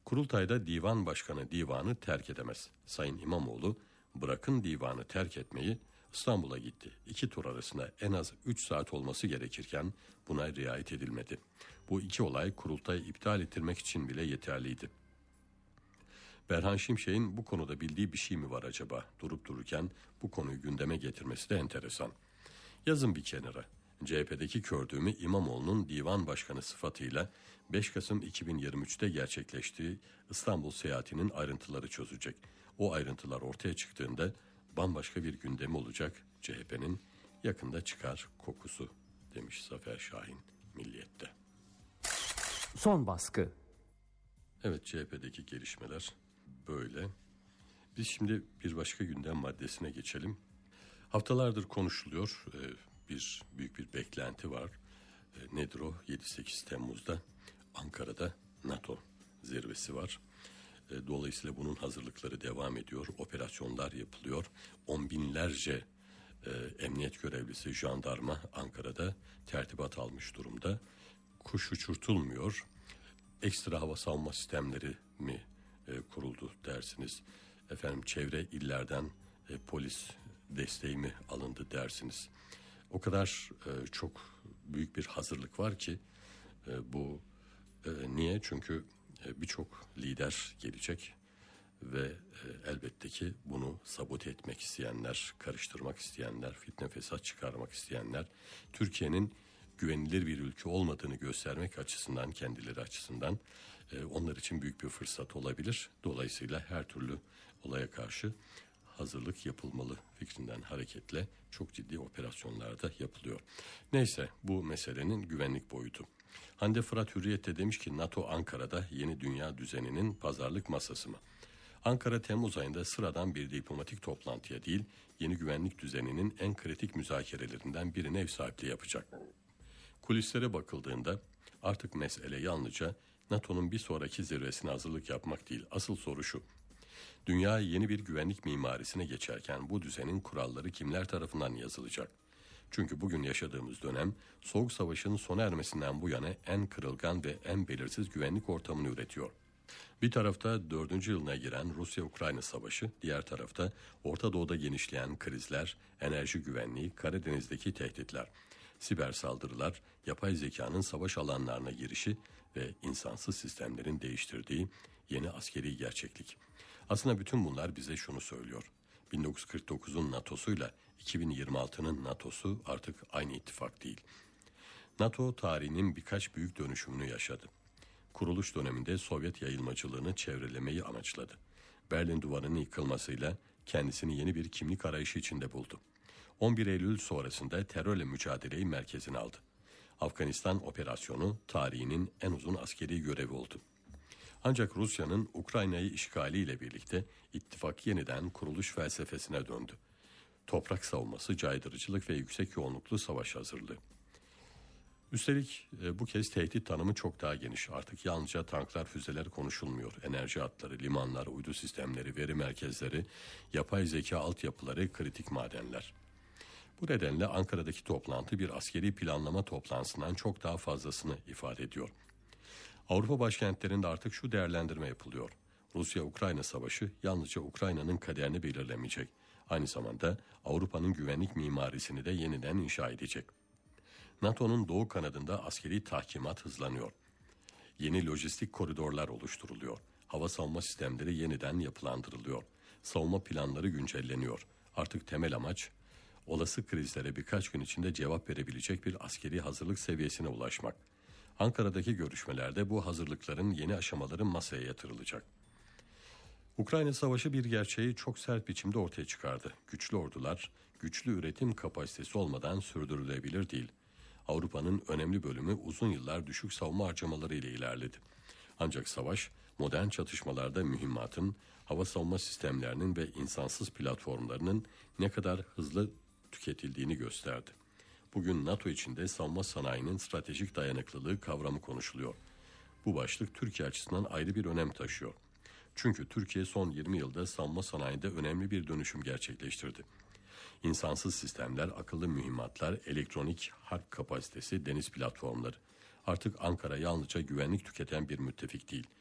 Kurultayda divan başkanı divanı terk edemez. Sayın İmamoğlu bırakın divanı terk etmeyi İstanbul'a gitti. 2 tur arasında en az 3 saat olması gerekirken buna riayet edilmedi. Bu 2 olay kurultayı iptal ettirmek için bile yeterliydi. Berhan Şimşek'in bu konuda bildiği bir şey mi var acaba? Durup dururken bu konuyu gündeme getirmesi de enteresan. Yazın bir kenara. CHP'deki kördüğümü İmamoğlu'nun divan başkanı sıfatıyla 5 Kasım 2023'te gerçekleştiği İstanbul seyahatinin ayrıntıları çözecek. O ayrıntılar ortaya çıktığında bambaşka bir gündemi olacak CHP'nin, yakında çıkar kokusu demiş Zafer Şahin Milliyet'te. Son baskı. Evet, CHP'deki gelişmeler böyle. Biz şimdi bir başka gündem maddesine geçelim. Haftalardır konuşuluyor. Büyük bir beklenti var. Nedir o? 7-8 Temmuz'da Ankara'da NATO zirvesi var. Dolayısıyla bunun hazırlıkları devam ediyor. Operasyonlar yapılıyor. 10 binlerce emniyet görevlisi, jandarma Ankara'da tertibat almış durumda. Kuş uçurtulmuyor. Ekstra hava savunma sistemleri mi kuruldu dersiniz? Efendim, çevre illerden polis desteği mi alındı dersiniz? O kadar çok büyük bir hazırlık var ki bu niye? Çünkü birçok lider gelecek ve elbette ki bunu sabote etmek isteyenler, karıştırmak isteyenler, fitne fesat çıkarmak isteyenler, Türkiye'nin güvenilir bir ülke olmadığını göstermek açısından, kendileri açısından onlar için büyük bir fırsat olabilir. Dolayısıyla her türlü olaya karşı hazırlık yapılmalı fikrinden hareketle çok ciddi operasyonlar da yapılıyor. Neyse, bu meselenin güvenlik boyutu. Hande Fırat Hürriyet'te demiş ki NATO Ankara'da yeni dünya düzeninin pazarlık masası mı? Ankara Temmuz ayında sıradan bir diplomatik toplantıya değil, yeni güvenlik düzeninin en kritik müzakerelerinden birine ev sahipliği yapacak. Kulislere bakıldığında artık mesele yalnızca NATO'nun bir sonraki zirvesine hazırlık yapmak değil. Asıl soru şu: dünya yeni bir güvenlik mimarisine geçerken bu düzenin kuralları kimler tarafından yazılacak? Çünkü bugün yaşadığımız dönem Soğuk Savaş'ın sona ermesinden bu yana en kırılgan ve en belirsiz güvenlik ortamını üretiyor. Bir tarafta 4. yılına giren Rusya-Ukrayna savaşı, diğer tarafta Orta Doğu'da genişleyen krizler, enerji güvenliği, Karadeniz'deki tehditler, siber saldırılar, yapay zekanın savaş alanlarına girişi ve insansız sistemlerin değiştirdiği yeni askeri gerçeklik. Aslında bütün bunlar bize şunu söylüyor: 1949'un NATO'suyla 2026'nın NATO'su artık aynı ittifak değil. NATO tarihinin birkaç büyük dönüşümünü yaşadı. Kuruluş döneminde Sovyet yayılmacılığını çevrelemeyi amaçladı. Berlin Duvarı'nın yıkılmasıyla kendisini yeni bir kimlik arayışı içinde buldu. 11 Eylül sonrasında terörle mücadeleyi merkezine aldı. Afganistan operasyonu tarihinin en uzun askeri görevi oldu. Ancak Rusya'nın Ukrayna'yı işgaliyle birlikte ittifak yeniden kuruluş felsefesine döndü. Toprak savunması, caydırıcılık ve yüksek yoğunluklu savaş hazırlığı. Üstelik bu kez tehdit tanımı çok daha geniş. Artık yalnızca tanklar, füzeler konuşulmuyor. Enerji hatları, limanlar, uydu sistemleri, veri merkezleri, yapay zeka altyapıları, kritik madenler. Bu nedenle Ankara'daki toplantı bir askeri planlama toplantısından çok daha fazlasını ifade ediyor. Avrupa başkentlerinde artık şu değerlendirme yapılıyor: Rusya-Ukrayna savaşı yalnızca Ukrayna'nın kaderini belirlemeyecek. Aynı zamanda Avrupa'nın güvenlik mimarisini de yeniden inşa edecek. NATO'nun doğu kanadında askeri tahkimat hızlanıyor. Yeni lojistik koridorlar oluşturuluyor. Hava savunma sistemleri yeniden yapılandırılıyor. Savunma planları güncelleniyor. Artık temel amaç olası krizlere birkaç gün içinde cevap verebilecek bir askeri hazırlık seviyesine ulaşmak. Ankara'daki görüşmelerde bu hazırlıkların yeni aşamaları masaya yatırılacak. Ukrayna Savaşı bir gerçeği çok sert biçimde ortaya çıkardı. Güçlü ordular, güçlü üretim kapasitesi olmadan sürdürülebilir değil. Avrupa'nın önemli bölümü uzun yıllar düşük savunma harcamaları ile ilerledi. Ancak savaş, modern çatışmalarda mühimmatın, hava savunma sistemlerinin ve insansız platformlarının ne kadar hızlı tüketildiğini gösterdi. Bugün NATO içinde savunma sanayinin stratejik dayanıklılığı kavramı konuşuluyor. Bu başlık Türkiye açısından ayrı bir önem taşıyor. Çünkü Türkiye son 20 yılda savunma sanayide önemli bir dönüşüm gerçekleştirdi. İnsansız sistemler, akıllı mühimmatlar, elektronik harp kapasitesi, deniz platformları. Artık Ankara yalnızca güvenlik tüketen bir müttefik değil,